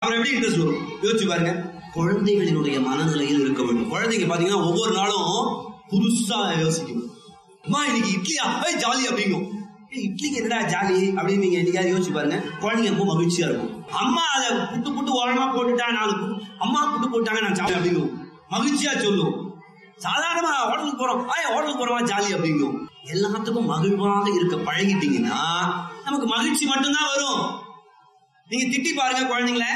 அப்புறம் எப்படி இன்ட்ரெஸ்ட் வரும்? யோசிச்சு பாருங்க. குழந்தைகளினுடைய மனநிலையில் இருக்க வேண்டும். குழந்தைங்க பாத்தீங்கன்னா ஒவ்வொரு நாளும் புதுசா யோசிக்கும். அம்மா இன்னைக்கு இட்லியா, ஜாலி அப்படிங்கும். இட்லிக்கு என்னடா ஜாலி அப்படின்னு நீங்க என்னைக்காவது யோசிச்சு பாருங்க. குழந்தைங்க ரொம்ப மகிழ்ச்சியா இருக்கும். அம்மா அதை புட்டு புட்டு ஓரமா போட்டுட்டா, நாலு அம்மா புட்டு போட்டாங்க நான் ஜாலி அப்படிங்கும், மகிழ்ச்சியா சொல்லும். சாதாரணமா ஹோட்டலுக்கு போறோம், ஹோட்டலுக்கு போறோமா ஜாலி அப்படிங்கும். எல்லாத்துக்கும் மகிழ்வாக இருக்க பழகிட்டீங்கன்னா நமக்கு மகிழ்ச்சி மட்டும்தான் வரும். நீங்க திட்டி பாருங்க குழந்தைங்களை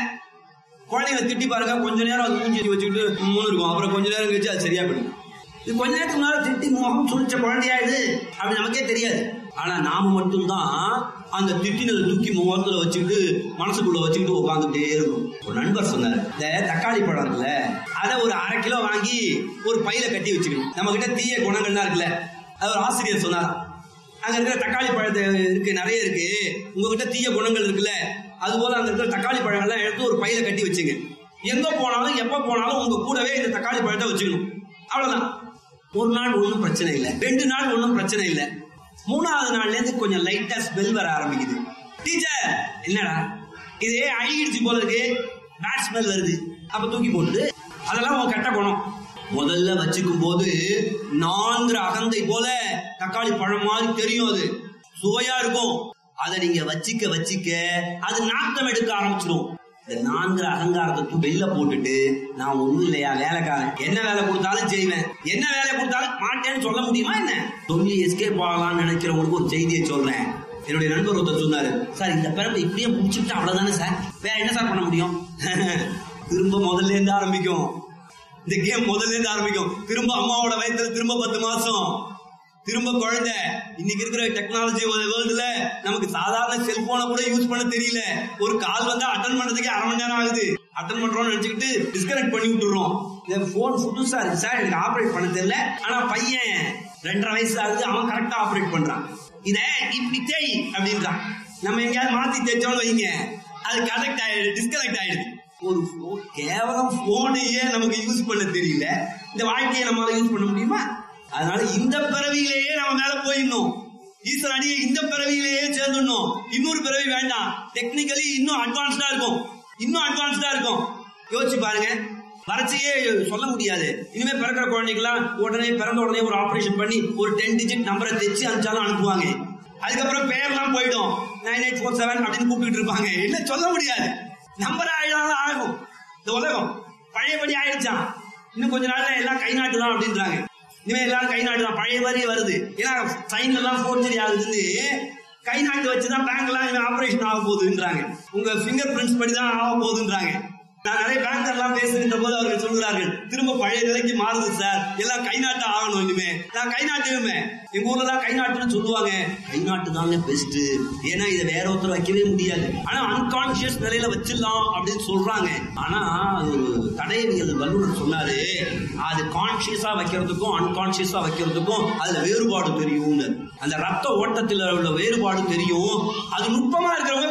திட்டி பாருங்க. கொஞ்ச நேரம் அது மூஞ்சி வச்சுக்கிட்டு இருக்கும். அப்புறம் கொஞ்ச நேரம் கழிச்சு அது சரியா போயிடும். இது கொஞ்ச நேரத்துக்கு முன்னால திட்டி முகம் சுழிச்ச குழந்தையா இது அப்படி நமக்கே தெரியாது. ஆனா நாம மட்டும்தான் அந்த திட்டினதை தூக்கி முகத்துல வச்சுக்கிட்டு மனசுக்குள்ள வச்சுக்கிட்டு உட்காந்துட்டே இருக்கும். ஒரு நண்பர் சொன்னாரு, இந்த தக்காளி பழம் இருக்குல்ல, அதை ஒரு 1/2 கிலோ வாங்கி ஒரு பையில கட்டி வச்சுக்கணும். நம்ம கிட்ட தீய குணங்கள்லாம் இருக்குல்ல, அது ஒரு ஆசிரியர் சொன்னார். அங்க இருக்கிற தக்காளி பழத்தை இருக்கு, நிறைய இருக்கு, உங்ககிட்ட தீய குணங்கள் இருக்குல்ல, அது போல அங்க இருக்கிற தக்காளி பழங்கள்லாம் எடுத்து ஒரு பையில கட்டி வச்சுங்க. எங்க போனாலும் எப்ப போனாலும் உங்க கூடவே இந்த தக்காளி பழத்தை வச்சுக்கணும். அவ்வளவுதான். ஒரு நாள் ஒன்றும் பிரச்சனை இல்லை, 2 நாள் ஒன்றும் பிரச்சனை இல்லை. 3வது நாள்ல இருந்து கொஞ்சம் லைட்டா ஸ்மெல் வர ஆரம்பிக்குது. டீச்சர் என்னடா இது அழுகிடுச்சு போல இருக்கு, பேட் ஸ்மெல் வருது. அப்ப தூக்கி போட்டு அதெல்லாம் உங்க கெட்ட குணம். முதல்ல வச்சுக்கும் போது 4 அகந்தை போல தக்காளி பழம் மாதிரி தெரியும், அது சுவையா இருக்கும். அதை நீங்க வச்சிக்க அது நாட்டம் எடுக்க ஆரம்பிச்சிடும். இந்த 4 அகங்காரத்தை வெளில போட்டுட்டு, நான் ஒண்ணும் இல்லையா வேலைக்காரன், என்ன வேலை கொடுத்தாலும் செய்வேன், என்ன வேலை கொடுத்தாலும் மாட்டேன்னு சொல்ல முடியுமா என்ன? சொல்லி எஸ்கேப் ஆகலாம்னு நினைக்கிறவங்களுக்கு ஒரு செய்தியை சொல்றேன். என்னுடைய நண்பர் ஒருத்தர் சொன்னாரு, சார் இந்த பிறப்பு இப்படியே முடிச்சுட்டு அவ்வளவுதானே சார், வேற என்ன சார் பண்ண முடியும்? திரும்ப முதல்ல இருந்து ஆரம்பிக்கும், இந்த கேம் முதல்ல இருந்து ஆரம்பிக்கும். திரும்ப அம்மாவோட வயசுல திரும்ப 10 மாசம், திரும்ப குழந்தை. இன்னைக்கு இருக்கிற டெக்னாலஜி வேர்ல்டுல நமக்கு சாதாரண செல்போனை கூட யூஸ் பண்ண தெரியல. ஒரு கால் வந்தா அட்டன் பண்றதுக்கு 1/2 மணி நேரம் ஆகுது. அட்டன் பண்றோம்னு நினைச்சுக்கிட்டு டிஸ்கனெக்ட் பண்ணி விட்டுறோம். போன் புதுசா இருக்கு சார், எனக்கு ஆபரேட் பண்ண தெரியல. ஆனா பையன் 2.5 வயசு ஆகுது, அவன் கரெக்டா ஆபரேட் பண்றான். இத இப்படி தேய் அப்படின்றான். நம்ம எங்கேயாவது மாத்தி தேய்ச்சோன்னு வைங்க, அது கனெக்ட் ஆயிடுது, டிஸ்கனெக்ட் ஆயிடுது. ஒரு கேவலம் போனையே நமக்கு யூஸ் பண்ண தெரியல, இந்த வாழ்க்கையை நம்மளால யூஸ் பண்ண முடியுமா? அதனால இந்த பிறவியிலேயே நம்ம மேல போயிடணும். ஈஸ்வரன் அடியை இந்த பிறவியிலேயே சேர்ந்துடணும். இன்னொரு பிறவி வேண்டாம். டெக்னிக்கலி இன்னும் அட்வான்ஸ்டா இருக்கும். யோசிச்சு பாருங்க. வறட்சியே சொல்ல முடியாது. இனிமே பிறக்கிற குழந்தைகளாம் பிறந்த உடனே ஒரு ஆபரேஷன் பண்ணி ஒரு 10 டிஜிட் நம்பரை தைச்சு அனுப்பிச்சாலும் அனுப்புவாங்க. அதுக்கப்புறம் பேர்லாம் போயிடும், 9847 அப்படின்னு கூப்பிட்டு இருப்பாங்க. என்ன சொல்ல முடியாது, நம்பர் ஆயிடும் ஆகும். இந்த உலகம் பழையபடி ஆயிடுச்சான். இன்னும் கொஞ்ச நாள்ல எல்லாம் கை நாட்டு தான் அப்படின்றாங்க. இனிமே எல்லாரும் கை நாட்டு தான், பழைய மாதிரியே வருது. ஏன்னா சைன்ல எல்லாம் ஃபோர்ஜரி ஆகுது, கை நாட்டு வச்சுதான் பேங்க் எல்லாம் ஆபரேஷன் ஆக போகுதுன்றாங்க. உங்க பிங்கர் பிரிண்ட்ஸ் படிதான் ஆக போகுதுன்றாங்க. நான் நிறைய பேங்கர் எல்லாம் பேசுகின்ற போது அவர்கள் சொல்கிறார்கள், திரும்ப பழைய நிலைக்கு மாறுது சார், எல்லாம் கை நாட்டு ஆகணும். இனிமே நான் கை நாட்டுமே, எங்க ஊர்ல தான் கை நாட்டுன்னு சொல்லுவாங்க. கை நாட்டு தாங்க பெஸ்ட், ஏன்னா இதை வேற ஒருத்தர் வைக்கவே முடியாது. ஆனா அன்கான்சியஸ் நிலையில வச்சிடலாம் அப்படின்னு சொல்றாங்க. ஆனா அது ஒரு தடயவியல் வல்லுநர் சொன்னாரு, அது கான்சியஸா வைக்கிறதுக்கும் அன்கான்சியஸா வைக்கிறதுக்கும் அதுல வேறுபாடு தெரியும். அந்த ரத்த ஓட்டத்தில் உள்ள வேறுபாடு தெரியும். அது நுட்பமா இருக்கிறவங்க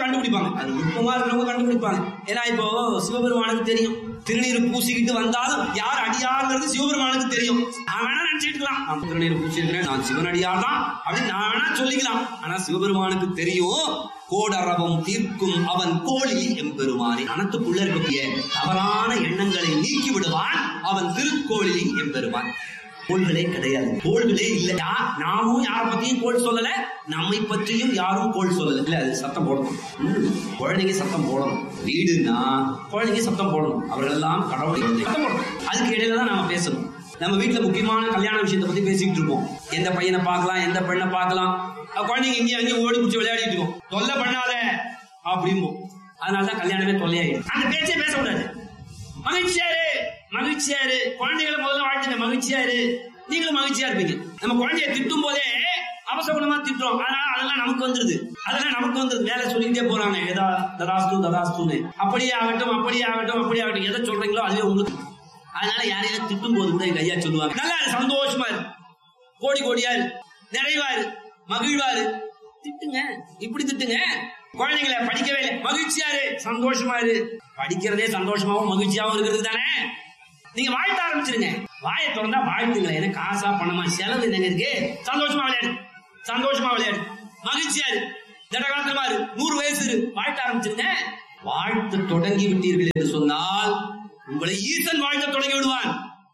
கண்டுபிடிப்பாங்க. ஏன்னா இப்போ சிவபெருமானுக்கு தெரியும், திருநீர் பூசிக்கிட்டு வந்தாலும் யார் அடியார்ங்கிறது சிவபெருமானுக்கு தெரியும். நான் வேணா நினைச்சுக்கலாம், நான் திருநீர் பூசிக்கிறேன், நான் சிவன் அடியார் தான் அப்படின்னு நான் வேணா சொல்லிக்கலாம். ஆனா சிவபெருமானுக்கு தெரியும், கோடரவம் தீர்க்கும் அவன் கோழி எம்பெருமானே. மனத்துக்குள்ள இருக்கக்கூடிய தவறான எண்ணங்களை நீக்கி விடுவான் அவன் திருக்கோழி எம்பெருமான். கோள்களே கிடையாது, கோள்களே இல்லையா. நாமும் யாரை பத்தியும் கோள் சொல்லல, நம்மை பற்றியும் யாரும் கோள் சொல்லல. இல்ல அது சத்தம் போடணும், குழந்தைங்க சத்தம் போடணும். வீடுன்னா குழந்தைங்க சத்தம் போடணும், அவர்கள் எல்லாம் கடவுளை சத்தம் போடணும். அதுக்கு இடையில தான் நாம பேசணும். நம்ம வீட்டுல முக்கியமான கல்யாண விஷயத்தை பத்தி பேசிக்கிட்டு இருப்போம். எந்த பையனை பார்க்கலாம், எந்த பெண்ணை பார்க்கலாம், குழந்தைங்க இங்கே அங்கே ஓடி பிடிச்சி விளையாடிட்டு இருக்கோம். தொல்லை பண்ணாத அப்படிம்போம். அதனாலதான் கல்யாணமே தொல்லையாயிடும். அந்த பேச்சே பேசக்கூடாது. மகிழ்ச்சியாரு குழந்தைகளை முதல்ல வாழ்த்துங்க, மகிழ்ச்சியாரு, நீங்களும் மகிழ்ச்சியா இருப்பீங்க. நம்ம குழந்தைய திட்டும் போதே அவசகுணமா திட்டுறோம், அதெல்லாம் நமக்கு வந்துருது. வேலை சொல்லிக்கிட்டே போறாங்க, ஏதா ததாஸ்து அப்படியே ஆகட்டும் எதை சொல்றீங்களோ அதுவே உங்களுக்கு. அதனால யாரையும் திட்டும் போது கூட எங்க ஐயா சொல்லுவாங்க, நல்லா சந்தோஷமா இரு, கோடியாரு, நிறைவாரு, மகிழ்வாரு, திட்டுங்க, இப்படி திட்டுங்க. குழந்தைங்களை படிக்கவே இல்லை, மகிழ்ச்சியாரு, சந்தோஷமாரு. படிக்கிறதே சந்தோஷமாவும் மகிழ்ச்சியாவும் இருக்கிறது தானே. நீங்க வாழ்த்த ஆரம்பிச்சிருங்க, வாயை திறந்தா வாழ்த்துங்களேன். எனக்கு காசா பணமா செலவு என்னங்க இருக்கு, சந்தோஷமா விளையாடு, மகிழ்ச்சியாரு, திடகாலமா இரு, 100 வயசு இரு, வாழ்த்த ஆரம்பிச்சிருங்க. வாழ்த்து தொடங்கி விட்டீர்கள் என்று சொன்னால் உங்களை ஈசன் வாழ்த்த தொடங்கி விடுவான்.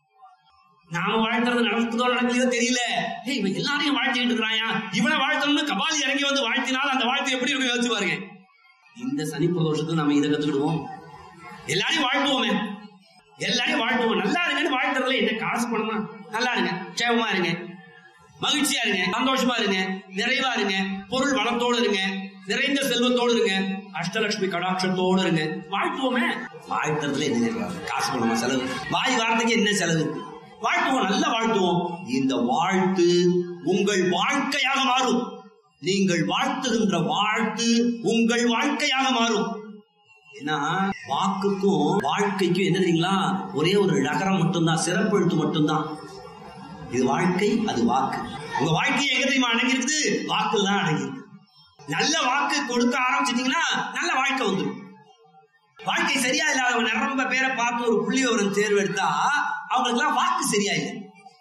நாம வாழ்த்துறது நடக்குதோ நடக்கலையோ தெரியல. இவன் எல்லாரையும் வாழ்த்திட்டு இருக்கிறாயா, இவனை வாழ்த்தணும்னு கபாலி இறங்கி வந்து வாழ்த்தினால் அந்த வாழ்த்து எப்படி இருக்கும் யோசிச்சு பாருங்க. இந்த சனி பிரதோஷத்துக்கு நம்ம இதை கத்துக்கிடுவோம். எல்லாரையும் வாழ்த்துவோமே, எல்லாரையும் வாழ்த்துவோம். நல்லா இருங்கன்னு வாழ்த்துறதுல என்ன காசு பண்ணணுமா? நல்லா இருங்க, சேவமா இருங்க, மகிழ்ச்சியா இருங்க, சந்தோஷமா இருங்க, நிறைவா இருங்க, பொருள் வளத்தோடு இருங்க, நிறைந்த செல்வத்தோடு இருங்க, அஷ்டலட்சுமி கடாட்சத்தோடு இருங்க. வாழ்த்துவோமே. வாழ்த்துறதுல என்ன காசு பண்ணணுமா? செலவு. வாய் வார்த்தைக்கு என்ன செலவு? வாழ்த்துவோம், நல்லா வாழ்த்துவோம். இந்த வாழ்த்து உங்கள் வாழ்க்கையாக மாறும். நீங்கள் வாழ்த்துகின்ற வாழ்த்து உங்கள் வாழ்க்கையாக மாறும். ஏன்னா வாக்குக்கும் வாழ்க்கைக்கும் என்ன தெரியுங்களா? ஒரே ஒரு நகரம் மட்டும்தான், சிறப்பு எழுத்து மட்டும்தான். இது வாழ்க்கை, அது வாக்கு. உங்க வாழ்க்கையை எங்க தெரியுமா அடங்கி இருக்குது? வாக்குல தான் அடங்கி இருக்கு. நல்ல வாக்கு கொடுக்க ஆரம்பிச்சிட்டீங்கன்னா நல்ல வாழ்க்கை வந்துடும். வாழ்க்கை சரியா இல்லாதவங்க நிரம்ப பேரை பார்த்து ஒரு புள்ளி விவரம் தேர்வு எடுத்தா அவங்களுக்கு எல்லாம் வாக்கு சரியா இல்லை.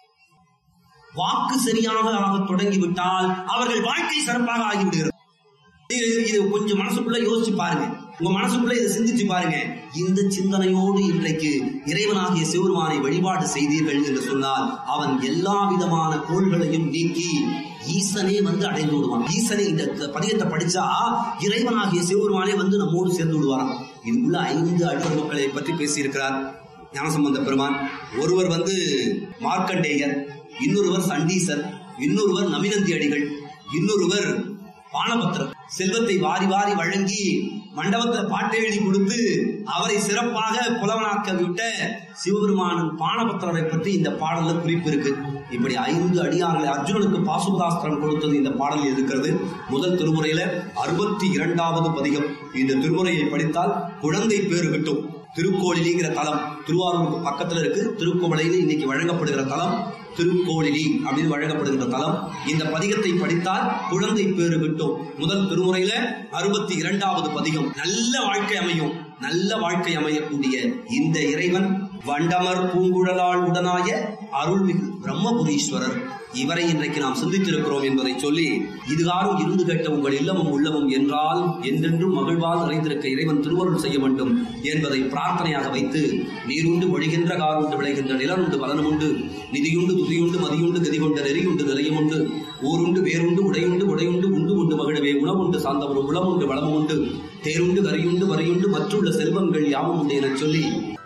வாக்கு சரியாக தொடங்கிவிட்டால் அவர்கள் வாழ்க்கை சிறப்பாக ஆகிவிடுகிறது. இது கொஞ்சம் மனசுக்குள்ள யோசிச்சு பாருங்க, உங்க மனசுக்குள்ள இதை சிந்திச்சு பாருங்க. இந்த சிந்தனையோடு இன்றைக்கு இறைவனாகிய சிவபெருமானை வழிபாடு செய்தீர்கள் என்று சொன்னால் அவன் எல்லா விதமான கோள்களையும் நீக்கி ஈசனே வந்து அடைந்து விடுவான். ஈசனை இந்த பதிகத்தை படிச்சா இறைவனாகிய சிவபெருமானே வந்து நம்மோடு சேர்ந்து விடுவாராம். இதுக்குள்ள 5 அடிவர் மக்களை பற்றி பேசியிருக்கிறார் ஞானசம்பந்த பெருமான். ஒருவர் வந்து மார்க்கண்டேயர், இன்னொருவர் சண்டீசர், இன்னொருவர் நமினந்தி அடிகள், இன்னொருவர் பானபத்திரர். செல்வத்தை வாரி வாரி வழங்கி மண்டபத்தில் பாட்டை எழுதி கொடுத்து அவரை சிறப்பாக புலவனாக்க விட்ட சிவபெருமானின் பானபத்திரரை பற்றி இந்த பாடல்ல குறிப்பு இருக்கு. இப்படி 5 அடியார்களை அர்ஜுனனுக்கு பாசுபதாஸ்திரம் கொடுத்தது இந்த பாடலில் இருக்கிறது. முதல் திருமுறையில 62வது பதிகம். இந்த திருமுறையை படித்தால் குழந்தை பேறு கிட்டும். திருக்கோளிலிங்கிற தலம் திருவாரூருக்கு பக்கத்துல இருக்கு. திருக்கோவிலையில் இன்னைக்கு வழங்கப்படுகிற தலம் திருக்கோளிலி அப்படின்னு வழங்கப்படுகின்ற தலம். இந்த பதிகத்தை படித்தால் குழந்தை பேறு கிட்டும். முதல் திருமுறையில 62வது பதிகம். நல்ல வாழ்க்கை அமையும். நல்ல வாழ்க்கை அமையக்கூடிய இந்த இறைவன் வண்டமர் பூங்குழலால் உடனாய அருள்மிகு பிரம்மபுரீஸ்வரர். இவரை இன்றைக்கு நாம் சிந்தித்திருக்கிறோம் என்பதை சொல்லி, இதுகாரும் இருந்து கேட்ட உங்கள் இல்லமும் உள்ளமும் என்றால் என்றென்றும் மகிழ்வால் நிறைந்திருக்க இறைவன் திருவருள் செய்ய வேண்டும் என்பதை பிரார்த்தனையாக வைத்து, நீருண்டு ஒழிகின்ற காருண்டு விளைகின்ற நிலனுண்டு பலனுண்டு நிதியுண்டு துதியுண்டு மதியுண்டு கதிகொண்ட நெறியுண்டு நிலையமுண்டு ஊருண்டு வேறுண்டு உடையுண்டு உடையுண்டு உண்டு உண்டு மகிழவே உணவுண்டு சார்ந்தவரும் உளமுண்டு வளமும் உண்டு தேருண்டு கரியுண்டு வரையுண்டு மற்றுள்ள செல்வங்கள் யாவும் உண்டு என சொல்லி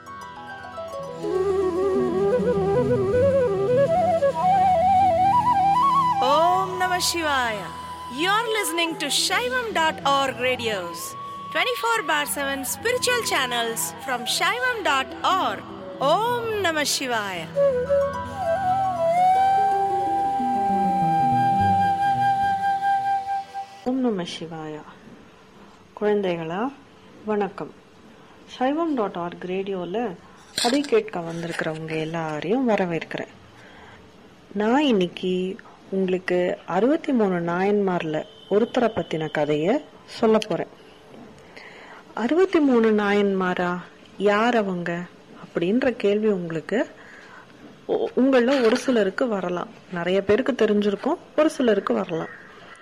Shivaya. You're listening to Shaivam.org radios, 24/7 spiritual channels from Shaivam.org. Om Namah Shivaya. ஓம் நம சிவாயா. குழந்தைகளா வணக்கம். Shaivam.org ரேடியோவில் கதை கேட்க வந்திருக்கிறவங்க எல்லாரையும் வரவேற்கிறேன். நான் இன்னைக்கு உங்களுக்கு 63 நாயன்மார்ல ஒருத்தரை பத்தின கதைய சொல்ல போறேன். 63 நாயன்மாரா, யார் அவங்க அப்படின்ற கேள்வி உங்களுக்கு உங்கள ஒரு சிலருக்கு வரலாம். நிறைய பேருக்கு தெரிஞ்சிருக்கும், ஒரு சிலருக்கு வரலாம்.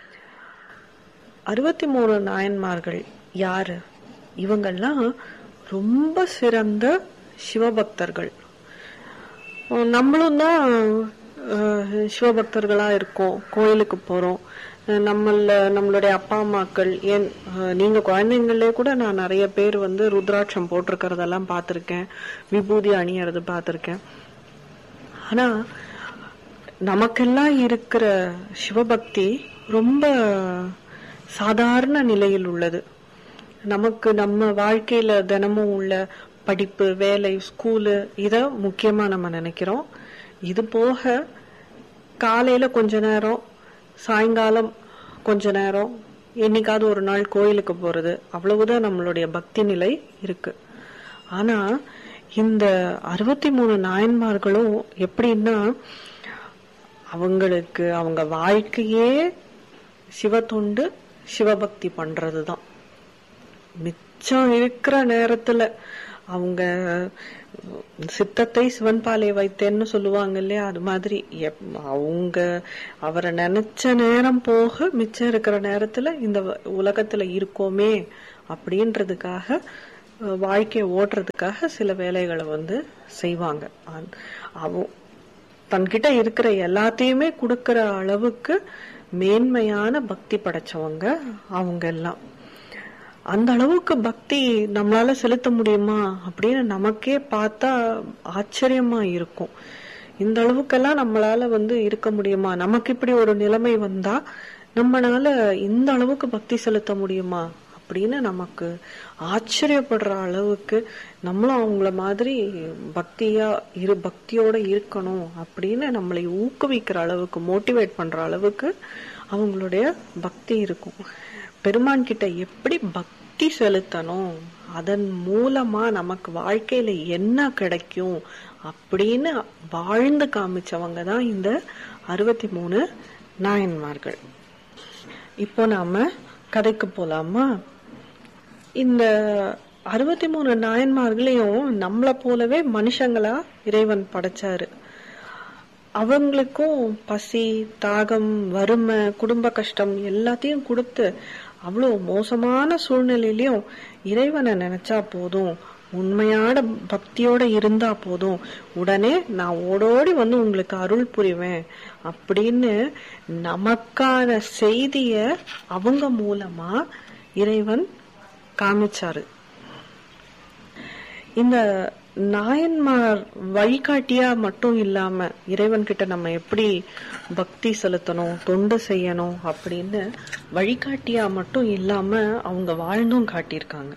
63 நாயன்மார்கள் யாரு? இவங்கெல்லாம் ரொம்ப சிறந்த சிவபக்தர்கள். நம்மளும் தான் சிவபக்தர்களா இருக்கோம், கோயிலுக்கு போறோம். நம்மளுடைய அப்பா அம்மாக்கள், ஏன் நீங்க குழந்தைங்களே கூட நான் நிறைய பேர் வந்து ருத்ராட்சம் போட்டிருக்கிறதெல்லாம் பார்த்திருக்கேன், விபூதி அணியறது பார்த்திருக்கேன். ஆனா நமக்கெல்லாம் இருக்கிற சிவபக்தி ரொம்ப சாதாரண நிலையில் உள்ளது. நமக்கு நம்ம வாழ்க்கையில தினமும் உள்ள படிப்பு, வேலை, ஸ்கூலு இத முக்கியமா நம்ம நினைக்கிறோம். இது போக காலையில கொஞ்ச நேரம், சாயங்காலம் கொஞ்ச நேரம், என்னைக்காவது ஒரு நாள் கோயிலுக்கு போறது, அவ்வளவுதான் நம்மளுடைய பக்தி நிலை இருக்கு. ஆனா இந்த 63 நாயன்மார்களும் எப்படின்னா, அவங்களுக்கு அவங்க வாழ்க்கையே சிவத்தொண்டு, சிவபக்தி பண்றதுதான். மிச்சம் இருக்கிற நேரத்துல அவங்க சித்தத்தை சிவன் பாலை வைத்தேன்னு சொல்லுவாங்க இல்லையா, அது மாதிரி அவங்க அவரை நினைச்ச நேரம் போக மிச்சம் இருக்கிற நேரத்துல இந்த உலகத்துல இருக்கோமே அப்படின்றதுக்காக வாழ்க்கையை ஓட்டுறதுக்காக சில வேலைகளை வந்து செய்வாங்க. தன்கிட்ட இருக்கிற எல்லாத்தையுமே கொடுக்கற அளவுக்கு மேன்மையான பக்தி படைச்சவங்க அவங்க எல்லாம். அந்த அளவுக்கு பக்தி நம்மளால செலுத்த முடியுமா அப்படின்னு நமக்கே பார்த்தா ஆச்சரியமா இருக்கும். இந்த அளவுக்கெல்லாம் நம்மளால வந்து இருக்க முடியுமா? நமக்கு இப்படி ஒரு நிலைமை வந்தா நம்மளால இந்த அளவுக்கு பக்தி செலுத்த முடியுமா அப்படின்னு நமக்கு ஆச்சரியப்படுற அளவுக்கு நம்மளும் அவங்கள மாதிரி பக்தியோட இருக்கணும் அப்படின்னு நம்மளை ஊக்குவிக்கிற அளவுக்கு, மோட்டிவேட் பண்ற அளவுக்கு அவங்களுடைய பக்தி இருக்கும். பெருமான் கிட்ட எப்படி பக்தி செலுத்தணும், அதன் மூலமா நமக்கு வாழ்க்கையில என்ன கிடைக்கும் அப்படின்னு வாழ்ந்து காமிச்சவங்க தான் இந்த 63 நாயன்மார்கள். இப்போ நாம கதைக்கு போலாமா? இந்த 63 நாயன்மார்களையும் நம்மள போலவே மனுஷங்களா இறைவன் படைச்சாரு. அவங்களுக்கும் பசி, தாகம், வறுமை, குடும்ப கஷ்டம் எல்லாத்தையும் கொடுத்து அவ்வளவு மோசமான சூழ்நிலையிலயும் இறைவனை நினைச்சா போதும், உண்மையான பக்தியோட இருந்தா போதும், உடனே நான் ஓடோடி வந்து உங்களுக்கு அருள் புரிவேன் அப்படின்னு நமக்கான செய்திய அவங்க மூலமா இறைவன் காமிச்சாரு. இந்த நாயன்மார் வழிகாட்டியா மட்டும் இல்லாம இறைவன் கிட்ட நம்ம எப்படி பக்தி செலுத்தணும், தொண்டு செய்யணும் அப்படின்னு வழிகாட்டியா மட்டும் இல்லாம அவங்க வாழ்ந்தும் காட்டியிருக்காங்க.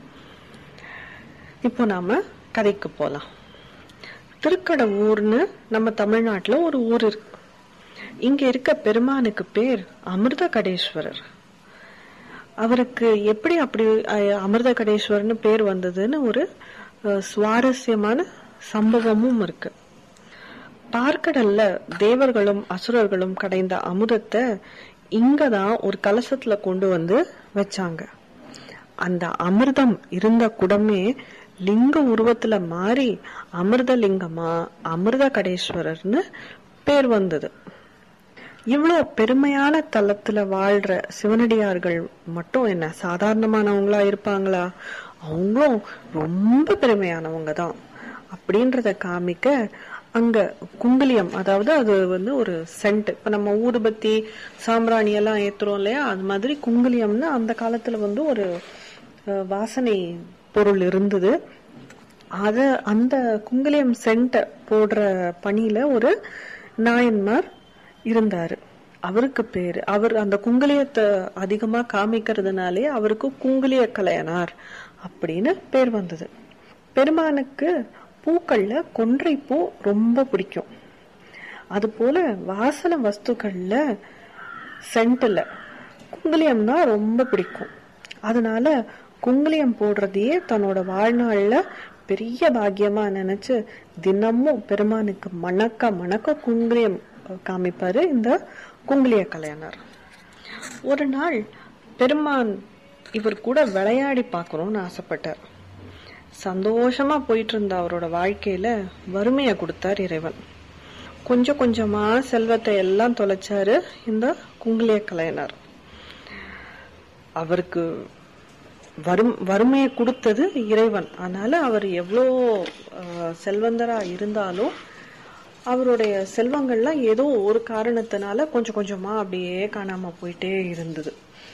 இப்போ நாம கதைக்கு போலாம். திருக்கடவூர்னு நம்ம தமிழ்நாட்டுல ஒரு ஊர் இருக்கு. இங்க இருக்க பெருமானுக்கு பேர் அமிர்த கடேஸ்வரர். அவருக்கு எப்படி அப்படி அமிர்த கடேஸ்வரர்னு பேர் வந்ததுன்னு ஒரு சுவாரஸ்யமான சம்பவமும் இருக்கு. பார்க்கடல்ல தேவர்களும் அசுரர்களும் கடைந்த அமுதத்தை இங்கதான் ஒரு கலசத்துல கொண்டு வந்து வச்சாங்க. அந்த அமிர்தம் இருந்த குடமே லிங்க உருவத்துல மாறி அமிர்த லிங்கமா அமிர்த கடேஸ்வரர்னு பேர் வந்தது. இவ்வளவு பெருமையான தலத்துல வாழ்ற சிவனடியார்கள் மட்டும் என்ன சாதாரணமானவங்களா இருப்பாங்களா? அவங்களும் ரொம்ப பெருமையானவங்க தான் அப்படின்றத காமிக்க அங்க குங்குலியம், அதாவது அது வந்து ஒரு சென்ட். இப்ப நம்ம ஊதுபத்தி சாம்பிராணி எல்லாம் ஏத்துறோம் இல்லையா, அது மாதிரி குங்குலியம்னு அந்த காலத்துல வந்து ஒரு வாசனை பொருள் இருந்தது. அந்த குங்குலியம் சென்ட் போடுற பணியில ஒரு நாயன்மார் இருந்தாரு. அவருக்கு பேரு, அவர் அந்த குங்குலியத்தை அதிகமா காமிக்கிறதுனாலே அவருக்கு குங்குலிய கலையனார் அப்படின்னு பேர் வந்தது. பெருமானுக்கு பூக்கள்ல கொன்றை பூ ரொம்ப பிடிக்கும். அது போல வாசன வஸ்துக்கள்ல சென்ட்ல குங்குலியம் தான் ரொம்ப பிடிக்கும். அதனால குங்குலியம் போடுறதையே தன்னோட வாழ்நாள்ல பெரிய பாக்கியமா நினைச்சு தினமும் பெருமானுக்கு மணக்க மணக்க குங்குலியம் காமிப்பாரு இந்த குங்குலிய கலையனார். ஒரு நாள் பெருமான் இவர் கூட விளையாடி பார்க்கணும்னு ஆசைப்பட்டார். சந்தோஷமா போயிட்டு இருந்த அவரோட வாழ்க்கையில வறுமைய கொடுத்தார் இறைவன். கொஞ்சம் கொஞ்சமா செல்வத்தை எல்லாம் தொலைச்சாரு இந்த குங்குலிய கலையனார். அவருக்கு வறுமையை கொடுத்தது இறைவன். அதனால அவர் எவ்வளோ செல்வந்தரா இருந்தாலும் அவருடைய செல்வங்கள்லாம் ஏதோ ஒரு காரணத்தினால கொஞ்சம் கொஞ்சமா அப்படியே காணாம போயிட்டே இருந்தது.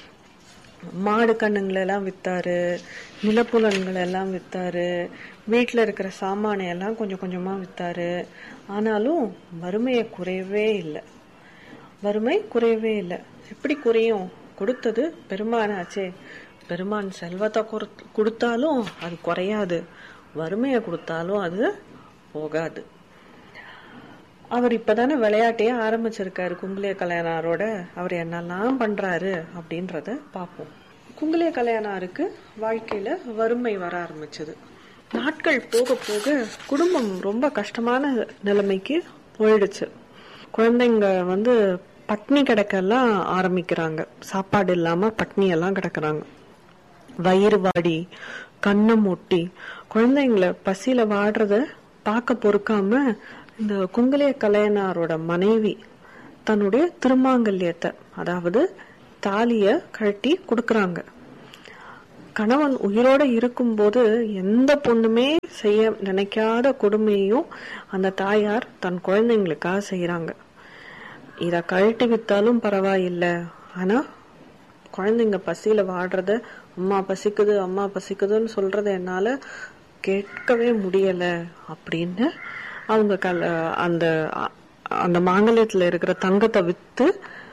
மாடு கண்ணுங்களை எல்லாம் வித்தாரு, நிலப்புலன்களை எல்லாம் வித்தாரு, வீட்டுல இருக்கிற சாமானை எல்லாம் கொஞ்சம் கொஞ்சமா வித்தாரு. ஆனாலும் வறுமையை குறையவே இல்லை. வறுமை குறையவே இல்லை. எப்படி குறையும்? கொடுத்தது பெருமானாச்சே. பெருமான் செல்வத்தை கொடுத்தாலும் அது குறையாது, வறுமையை கொடுத்தாலும் அது போகாது. அவர் இப்பதானே விளையாட்டையே ஆரம்பிச்சிருக்காரு குங்குலிய கலையனாரோட. அவர் என்னெல்லாம் பண்றாரு அப்படின்றத பார்ப்போம். குங்குலிய கலையனாருக்கு வாழ்க்கையில வறுமை வர ஆரம்பிச்சது. நாட்கள் போக போக குடும்பம் ரொம்ப கஷ்டமான நிலைமைக்கு போயிடுச்சு. குழந்தைங்க வந்து பட்னி கிடக்கெல்லாம் ஆரம்பிக்கிறாங்க. சாப்பாடு இல்லாம பட்னி எல்லாம் கிடக்குறாங்க. வயிறு வாடி கண்ணை மூட்டி குழந்தைங்களை பசியில வாடுறத பார்க்க பொறுக்காம இந்த குங்குலிய கலையனாரோட மனைவி தன்னுடைய திருமாங்கல்யத்தை, அதாவது தாலிய கழட்டி கொடுக்கறாங்க. கணவன் உயிரோட இருக்கும்போது எந்த பொண்ணுமே செய்ய நினைக்காத கொடுமையும் அந்த தாயார் தன் குழந்தைங்களுக்காக செய்யறாங்க. இத கழட்டி வித்தாலும் பரவாயில்ல, ஆனா குழந்தைங்க பசியில வாடுறத, அம்மா பசிக்குது அம்மா பசிக்குதுன்னு சொல்றத என்னால கேட்கவே முடியல அப்படின்னு அவங்க அந்த அந்த மாங்கல்யத்துல இருக்கிற தங்கத்தை வித்து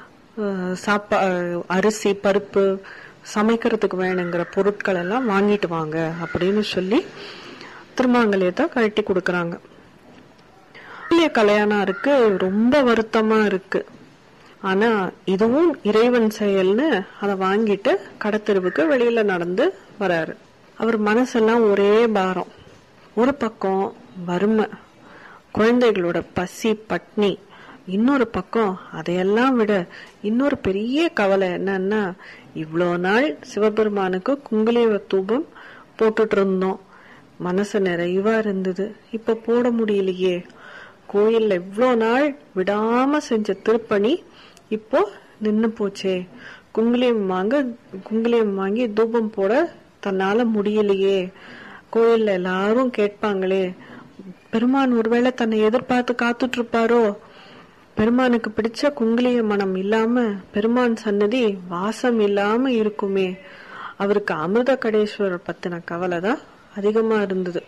அரிசி பருப்பு சமைக்கிறதுக்கு வேணுங்கிற பொருட்கள் எல்லாம் வாங்கிட்டு வாங்க அப்படின்னு சொல்லி திருமாங்கல்யத்தை கழட்டி கொடுக்கறாங்க. கல்யாணருக்கு ரொம்ப வருத்தமா இருக்கு. ஆனா இதுவும் இறைவன் செயல்னு அதை வாங்கிட்டு கடத்தெருவுக்கு வெளியில நடந்து வராரு. அவர் மனசெல்லாம் ஒரே பாரம். ஒரு பக்கம் வறுமை, குழந்தைகளோட பசி பட்னி, இன்னொரு பக்கம் அதையெல்லாம் விட இன்னொரு பெரிய கவலை என்னன்னா, இவ்வளோ நாள் சிவபெருமானுக்கு குங்குலிய தூபம் போட்டுட்டு இருந்தோம், மனசு நிறைவா இருந்தது, இப்ப போட முடியலையே. கோயில்ல இவ்வளோ நாள் விடாம செஞ்ச திருப்பணி இப்போ நின்னு போச்சே. குங்குலியம் வாங்கி தூபம் போட தன்னால முடியலையே. கோயில்ல எல்லாரும் கேட்பாங்களே, பெருமான் ஒருவேளை தன்னை எதிர்பார்த்து காத்துட்டு இருப்பாரோ? பெருமானுக்கு பிடிச்ச குங்குலிய மனம் இல்லாம பெருமான் சன்னதி வாசம் இல்லாம இருக்குமே. அவருக்கு அமிர்த கடேஸ்வரர் பத்தின கவலை தான் அதிகமா இருந்தது.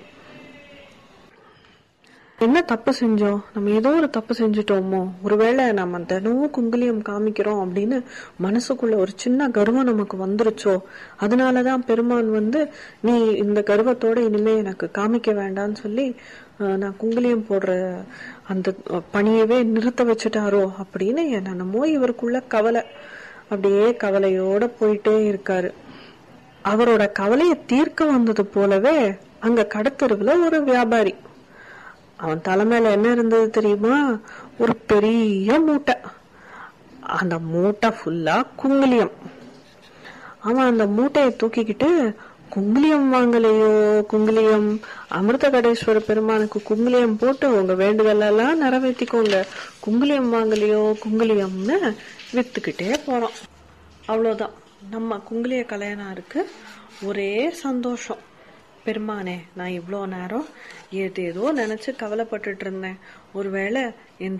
என்ன தப்பு செஞ்சோம், நம்ம ஏதோ ஒரு தப்பு செஞ்சுட்டோமோ, ஒருவேளை நம்ம தினமும் குங்குலியம் காமிக்கிறோம் அப்படின்னு மனசுக்குள்ள ஒரு சின்ன கர்வம் நமக்கு வந்துருச்சோ, அதனாலதான் பெருமான் நீ இந்த கர்வத்தோட இனிமே எனக்கு காமிக்க வேண்டான்னு சொல்லி நான் குங்குலியம் போடுற அந்த பணியவே நிறுத்த வச்சுட்டாரோ அப்படின்னு என்னமோ இவருக்குள்ள கவலை. அப்படியே கவலையோட போயிட்டே இருக்காரு. அவரோட கவலையை தீர்க்க வந்தது போலவே அங்க கடத்தெருவுல ஒரு வியாபாரி, அவன் தலைமையில என்ன இருந்தது தெரியுமா? ஒரு பெரிய மூட்டை. அந்த மூட்டை ஃபுல்லா குங்குலியம். அவன் அந்த மூட்டையை தூக்கிக்கிட்டு, குங்குலியம் வாங்கலையோ குங்குலியம், அமிர்த கடேஸ்வர பெருமானுக்கு குங்குலியம் போட்டு உங்க வேண்டுதல் எல்லாம் நிறைவேற்றிக்கோங்க, குங்குலியம் வாங்கலையோ குங்குலியம்னு வித்துக்கிட்டே போறோம். அவ்வளவுதான். நம்ம குங்குலிய கல்யாணருக்கு ஒரே சந்தோஷம். பெருமானே, நான் இவ்வளோ நேரம் ஏதேதோ நினைச்சு கவலைப்பட்டுட்டு இருந்தேன், ஒருவேளை என்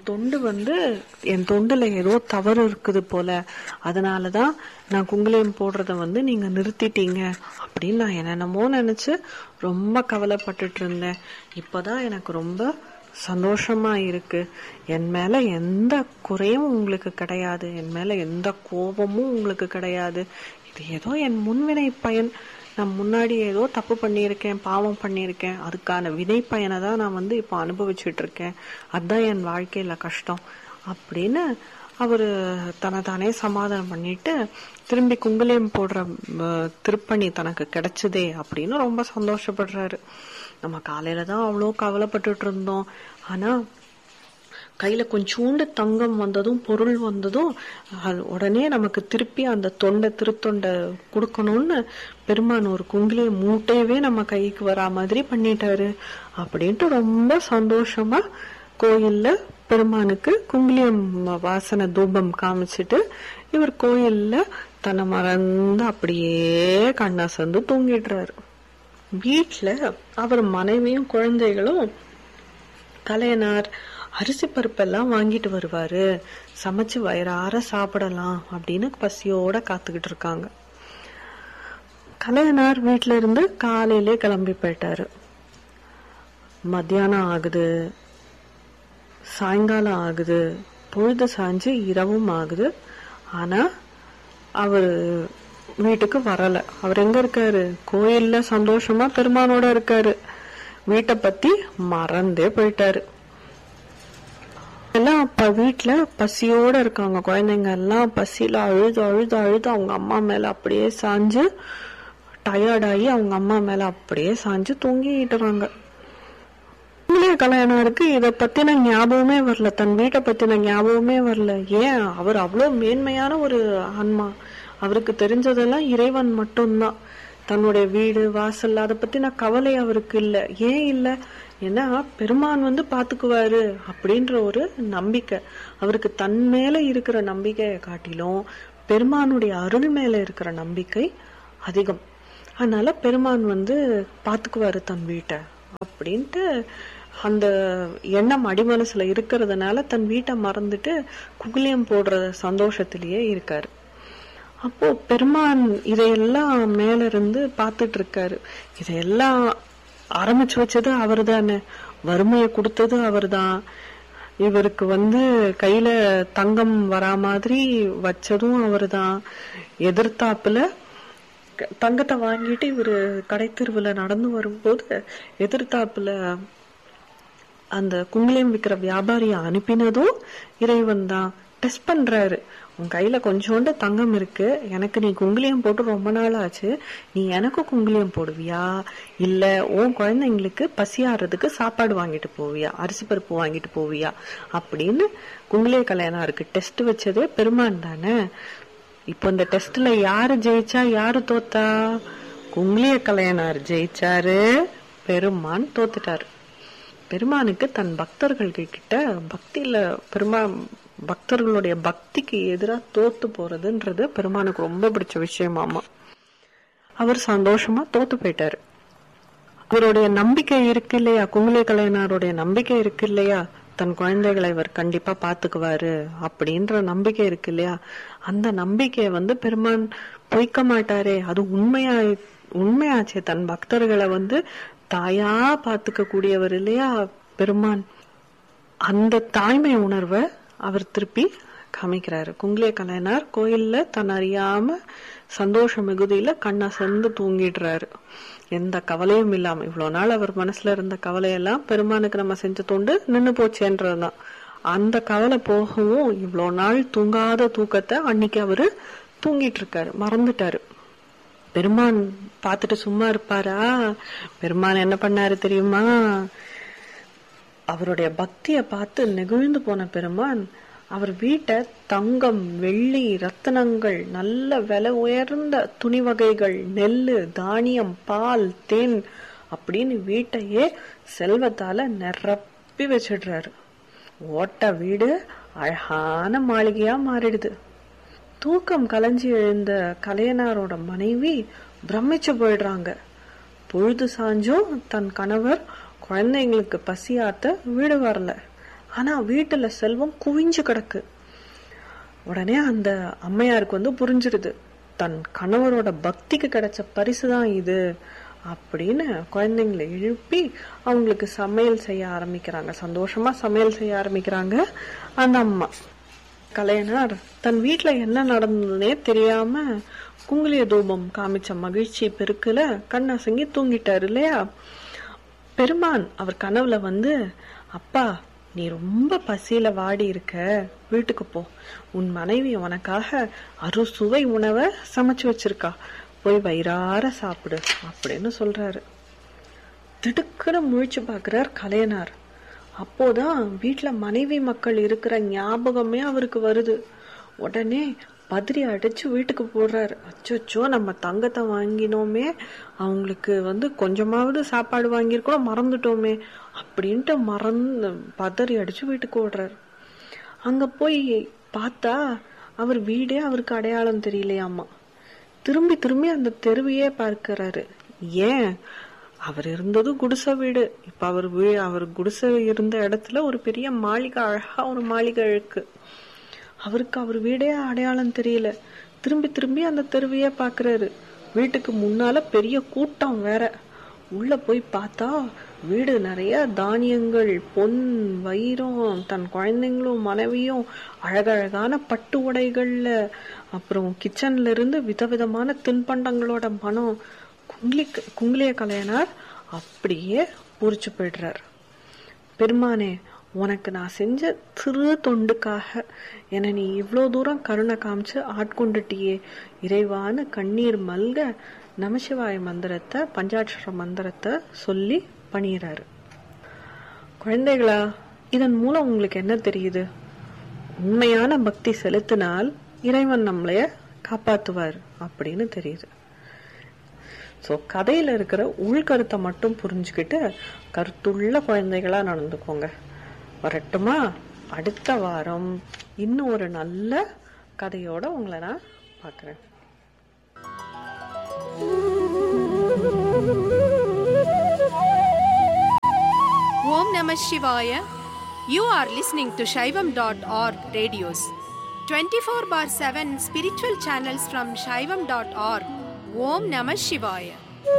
தொண்டுல ஏதோ தவறு இருக்குது போல, அதனாலதான் நான் குங்குலியம் போடுறத நீங்க நிறுத்திட்டீங்க அப்படின்னு நான் என்னென்னமோ நினைச்சு ரொம்ப கவலைப்பட்டுட்டு இருந்தேன். இப்பதான் எனக்கு ரொம்ப சந்தோஷமா இருக்கு. என் மேல எந்த குறையும் உங்களுக்கு கிடையாது, என் மேல எந்த கோபமும் உங்களுக்கு கிடையாது. இது ஏதோ என் முன்வினை பயன். நான் முன்னாடி ஏதோ தப்பு பண்ணியிருக்கேன், பாவம் பண்ணியிருக்கேன், அதுக்கான வினை பயனை தான் நான் இப்ப அனுபவிச்சுட்டு இருக்கேன். அதுதான் என் வாழ்க்கையில கஷ்டம் அப்படின்னு அவரு தன்னைத்தானே சமாதானம் பண்ணிட்டு திரும்பி குங்குலியம் போடுற திருப்பணி தனக்கு கிடைச்சதே அப்படின்னு ரொம்ப சந்தோஷப்படுறாரு. நம்ம காலையில தான் அவ்வளோ கவலைப்பட்டுட்டு இருந்தோம். ஆனா கையில கொஞ்சோண்டு தங்கம் வந்ததும் பொருள் வந்ததும் உடனே நமக்கு திருப்பி அந்த திருத்தொண்டை கொடுக்கணும்னு பெருமான் ஒரு குங்குலிய மூட்டையவே நம்ம கைக்கு வரா மாதிரி பண்ணிட்டாரு அப்படின்ட்டு ரொம்ப சந்தோஷமா கோயில்ல பெருமானுக்கு குங்குலியம் வாசனை தூபம் காமிச்சிட்டு இவர் கோயில்ல தன்னை மறந்து அப்படியே கண்ணாசந்து தூங்கிடுறாரு. வீட்டுல அவர் மனைவியும் குழந்தைகளும் கலையனார் அரிசி பருப்பெல்லாம் வாங்கிட்டு வருவாரு, சமைச்சு வயிறார சாப்பிடலாம் அப்படின்னு பசியோட காத்துக்கிட்டு இருக்காங்க. கலையனார் வீட்டுல இருந்து காலையிலே கிளம்பி போயிட்டாரு. மத்தியானம் ஆகுது, சாயங்காலம் ஆகுது, பொழுது சாஞ்சு இரவும் ஆகுது. ஆனா அவரு வீட்டுக்கு வரல. அவர் எங்க இருக்காரு? கோயில்ல சந்தோஷமா பெருமானோட இருக்காரு. வீட்டை பத்தி மறந்தே போயிட்டாரு. எல்லாம் அப்ப வீட்டுல பசியோட இருக்காங்க. குழந்தைங்க எல்லாம் பசியில அழுது அழுது அழுது அவங்க அம்மா மேல அப்படியே சாஞ்சு டயர்டாகி அவங்க அம்மா மேல அப்படியே சாஞ்சு தூங்கிட்டுறாங்க. கல்யாணருக்கு இத பத்தின ஞாபகமே வரல, தன் வீட்டை பத்தின ஞாபகமே வரல. ஏன்? அவர் அவ்வளவு மேன்மையான ஒரு ஆன்மா, அவருக்கு தெரிஞ்சதெல்லாம் இறைவன் மட்டும்தான். தன்னுடைய வீடு வாசல் அதை பத்தின கவலை அவருக்கு இல்ல. ஏன் இல்ல? ஏன்னா பெருமான் பாத்துக்குவாரு அப்படின்ற ஒரு நம்பிக்கை அவருக்கு. தன் மேல இருக்கிற நம்பிக்கையை காட்டிலும் பெருமானுடைய அருள் மேல இருக்கிற நம்பிக்கை அதிகம். அதனால பெருமான் வந்து பாத்துக்குவாரு தன் வீட்டை அப்படின்ட்டு அந்த எண்ணம் அடிமனசுல இருக்கிறதுனால தன் வீட்டை மறந்துட்டு குகுலியம் போடுற சந்தோஷத்திலேயே இருக்காரு. அப்போ பெருமான் இதையெல்லாம் மேல இருந்து பாத்துட்டு இருக்காரு. இதையெல்லாம் ஆரம்பிச்சு வச்சது அவரு தானே, வறுமையை கொடுத்தது அவர்தான், இவருக்கு வந்து கையில தங்கம் வரா மாதிரி வச்சதும் அவர்தான், எதிர்த்தாப்புல தங்கத்தை வாங்கிட்டு இவரு கடைத்தெருவுல நடந்து வரும்போது எதிர்த்தாப்புல அந்த குங்குலியம் விற்கிற வியாபாரிய அனுப்பினதும் இறைவன் தான். டெஸ்ட் பண்றாரு, உன் கையில கொஞ்சோண்டு தங்கம் இருக்கு, எனக்கு நீ குங்குலியம் போட்டு ரொம்ப நாள் ஆச்சு, நீ எனக்கு குங்குலியம் போடுவியா, இல்ல உன் குழந்தைங்களுக்கு பசியாறதுக்கு சாப்பாடு வாங்கிட்டு போவியா, அரிசி பருப்பு வாங்கிட்டு போவியா அப்படின்னு குங்குலிய கல்யாணருக்கு டெஸ்ட் வச்சதே பெருமான் தானே. இப்போ இந்த டெஸ்ட்ல யாரு ஜெயிச்சா யாரு தோத்தா? குங்குலிய கல்யாணர் ஜெயிச்சாரு, பெருமான் தோத்துட்டாரு. பெருமானுக்கு தன் பக்தர்கள் கிட்ட பக்தியில பக்தர்களுடைய பக்திக்கு எதிராக தோத்து போறதுன்றது பெருமானுக்கு ரொம்ப பிடிச்ச விஷயமாமா. அவர் சந்தோஷமா தோத்து போயிட்டாரு. அவருடைய நம்பிக்கை இருக்கு இல்லையா, குங்குலிய கலைஞருடைய நம்பிக்கை இருக்கு இல்லையா, தன் குழந்தைகளை இவர் கண்டிப்பா பாத்துக்குவாரு அப்படின்ற நம்பிக்கை இருக்கு இல்லையா, அந்த நம்பிக்கையை வந்து பெருமான் பொய்க்க மாட்டாரே, அது உண்மையாச்சே. தன் பக்தர்களை வந்து தாயா பாத்துக்க கூடியவர் இல்லையா பெருமான். அந்த தாய்மை உணர்வை அவர் திருப்பி காமிக்கிறாரு. குங்குலிய கலைஞர் கோயில்ல தன் அறியாம சந்தோஷ மிகுதியில கண்ணா சேர்ந்து தூங்கிடுறாரு, எந்த கவலையும் இல்லாம. இவ்வளவு நாள் அவர் மனசுல இருந்த கவலையெல்லாம் பெருமானுக்கு நம்ம செஞ்ச தொண்டு நின்னு போச்சேன்றதுதான். அந்த கவலை போகவும் இவ்வளவு நாள் தூங்காத தூக்கத்தை அன்னைக்கு அவரு தூங்கிட்டு இருக்காரு, மறந்துட்டாரு. பெருமான் பாத்துட்டு சும்மா இருப்பாரா? பெருமான் என்ன பண்ணாரு தெரியுமா? அவருடைய பக்திய பார்த்து நெகிழ்ந்து போன பெருமான் அவர் வீட்டை தங்கம், வெள்ளி, ரத்தினங்கள், நல்ல விலை உயர்ந்த துணி வகைகள், நெல்லு, தானியம், பால், தேன் அப்படின்னு வீட்டையே செல்வத்தால நிரப்பி வச்சிடுறாரு. ஓட்ட வீடு அழகான மாளிகையா மாறிடுது. தூக்கம் கலைஞ்சி எழுந்த கலையனாரோட மனைவி பிரமிச்சு போயிடுறாங்க. பொழுது சாஞ்சும் தன் கணவர் குழந்தைங்களுக்கு பசியாத்த வீடு வரல, ஆனா வீட்டுல செல்வம் குவிஞ்சு கிடக்கு. உடனே அந்த அம்மையாருக்கு வந்து புரிஞ்சிடுது, தன் கணவரோட பக்திக்கு கிடைச்ச பரிசுதான் இது அப்படின்னு குழந்தைங்களை எழுப்பி அவங்களுக்கு சமையல் செய்ய ஆரம்பிக்கிறாங்க. சந்தோஷமா சமையல் செய்ய ஆரம்பிக்கிறாங்க அந்த அம்மா. கலையனார் தன் வீட்டுல என்ன நடந்ததுன்னே தெரியாம குங்குலிய தூபம் காமிச்ச மகிழ்ச்சி பெருக்குல கண்ணாசங்கி தூங்கிட்டாரு இல்லையா. பெருமான் அவர் கனவுல வந்து, அப்பா நீ ரொம்ப பசியில வாடி இருக்க, வீட்டுக்கு போ, உன் மனைவி உனக்காக அறுசுவை உணவை சமைச்சு வச்சிருக்கா, போய் வயிறார சாப்பிடு அப்படின்னு சொல்றாரு. திடுக்குன்னு முழிச்சு பாக்குறார் கலையனார். அப்போதான் வீட்டுல மனைவி மக்கள் இருக்கிற ஞாபகமே அவருக்கு வருது. உடனே பதிரி அடிச்சு வீட்டுக்கு போடுறாரு. அச்சோ, நம்ம தங்கத்தை வாங்கினோமே, அவங்களுக்கு வந்து கொஞ்சமாவது சாப்பாடு வாங்கியிருக்கோம், மறந்துட்டோமே அப்படின்ட்டு பதறி அடிச்சு வீட்டுக்கு ஓடுறாரு. அங்க போய் பார்த்தா அவர் வீடே அவருக்கு அடையாளம் தெரியலையாமா. திரும்பி திரும்பி அந்த தெருவையே பார்க்கிறாரு. ஏன், அவர் இருந்தது குடிசை வீடு. இப்ப அவர் குடிசை இருந்த இடத்துல ஒரு பெரிய மாளிகை, அழகா ஒரு மாளிகை இருக்கு. அவருக்கு அவர் வீடே அடையாளம் தெரியல. திரும்பி திரும்பி அந்த தெருவையே பாக்குறாரு. வீட்டுக்கு முன்னால பெரிய கூட்டம் வேற. உள்ள போய் பார்த்தா வீடு நிறைய தானியங்கள், பொன், வைரம், தன் குழந்தைங்களும் மனைவியும் அழகழகான பட்டு உடைகள்ல, அப்புறம் கிச்சன்ல இருந்து விதவிதமான தின்பண்டங்களோட மனம். குங்குலிய கலையனார் அப்படியே பூரிச்சு போயிடுறார். பெருமானே, உனக்கு நான் செஞ்ச திரு தொண்டுக்காக என்னை நீ இவ்வளோ தூரம் கருணை காமிச்சு ஆட்கொண்டுட்டியே, இறைவான கண்ணீர் மல்க நமசிவாய மந்திரத்தை, பஞ்சாட்சர மந்திரத்தை சொல்லி பணியிறாரு. குழந்தைகளா, இதன் மூலம் உங்களுக்கு என்ன தெரியுது? உண்மையான பக்தி செலுத்தினால் இறைவன் நம்மளைய காப்பாத்துவார் அப்படின்னு தெரியுது. சோ கதையில இருக்கிற உள்கருத்தை மட்டும் புரிஞ்சுக்கிட்டு கருத்துள்ள குழந்தைகளா நடந்துக்கோங்க. வரட்டுமா? அடுத்த வாரம் இன்னும் ஒரு நல்ல கதையோட உங்களை நான் பார்க்கிறேன். Om Namah Shivaya. You are listening to Shaivam.org radios. 24/7 spiritual channels from Shaivam.org. Om Namah Shivaya.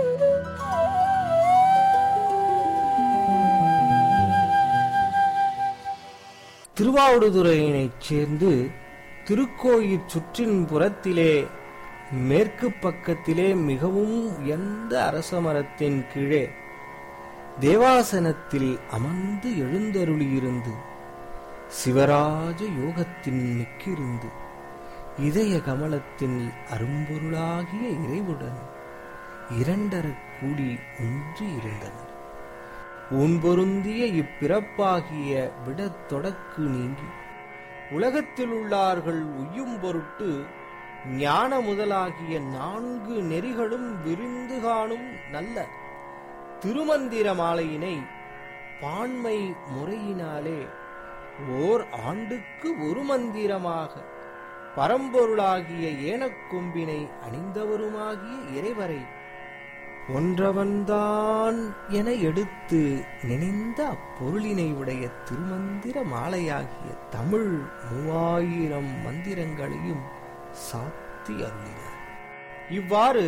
திருவாவடுதுறையினைச் சேர்ந்து திருக்கோயில் சுற்றின் புறத்திலே மேற்கு பக்கத்திலே மிகவும் உயர்ந்த அரச மரத்தின் கீழே தேவாசனத்தில் அமர்ந்து எழுந்தருளியிருந்து சிவராஜ யோகத்தின் மிக்கிருந்து இதய கமலத்தின் அரும்பொருளாகிய இறைவுடன் இரண்டரக் கூடி ஒன்றி இருந்தனர். ஊன்பொருந்திய இப்பிறப்பாகிய விடத் தொடக்கு நீங்கி உலகத்தில் உள்ளார்கள் உய்யும் பொருட்டு ஞான முதலாகிய 4 நெறிகளும் விரிந்து காணும் நல்ல திருமந்திர மாலையினை பான்மை முறையினாலே ஓர் ஆண்டுக்கு ஒரு மந்திரமாக பரம்பொருளாகிய ஏனக்கொம்பினை அணிந்தவருமாகிய இறைவரை ஒன்றவன்தான் என எடுத்து நினைந்த அப்பொருளினை உடைய திருமந்திர மாலையாகிய தமிழ் 3000 மந்திரங்களையும் சாத்தி அருளினார். இவ்வாறு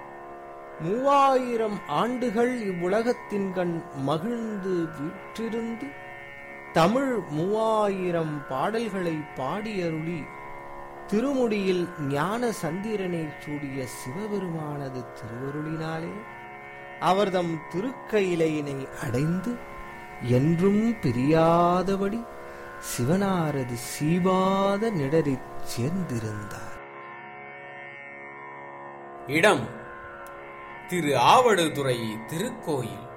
3000 ஆண்டுகள் இவ்வுலகத்தின் கண் மகிழ்ந்து வீற்றிருந்து தமிழ் 3000 பாடல்களை பாடியருளி திருமுடியில் ஞான சந்திரனை சூடிய சிவபெருமானது திருவருளினாலே அவர்தம் திருக்கையிலையினை அடைந்து என்றும் பிரியாதபடி சிவனாரது சீபாத நிழலிற் சேர்ந்திருந்தார். இடம் திரு ஆவடுதுறை திருக்கோயில்.